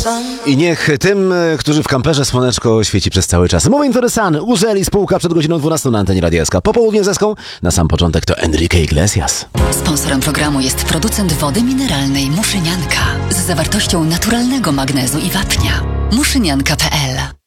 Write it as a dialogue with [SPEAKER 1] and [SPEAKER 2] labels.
[SPEAKER 1] I niech tym, którzy w kamperze słoneczko świeci przez cały czas. Moment interesany. Uzeli spółka przed godziną 12 na antenie Radia SK. Popołudnie zeską. Na sam początek to Enrique Iglesias.
[SPEAKER 2] Sponsorem programu jest producent wody mineralnej Muszynianka z zawartością naturalnego magnezu i wapnia. Muszynianka.pl